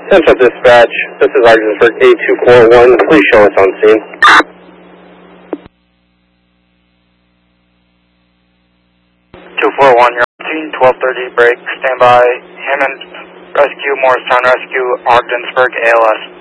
Central Dispatch, this is Ogdensburg 8241. Please show us on scene. 241, you're on scene, 1230, break, standby, Hammond Rescue, Morristown Rescue, Ogdensburg, ALS.